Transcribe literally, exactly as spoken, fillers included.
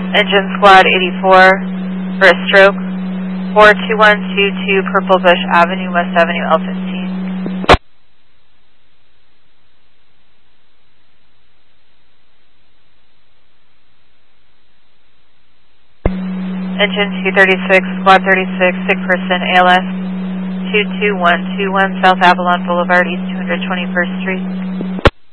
Engine Squad eighty-four for a stroke. four two one two two Purple Bush Avenue, West Avenue, L fifteen. Engine two thirty-six, Squad thirty-six, sick person, A L S two two one two one, South Avalon Boulevard, East two hundred twenty-first Street.